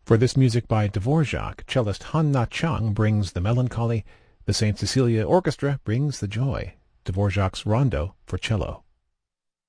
For this music by Dvorak, cellist Han Na-chung brings the melancholy, the St. Cecilia Orchestra brings the joy. Dvorak's Rondo for cello.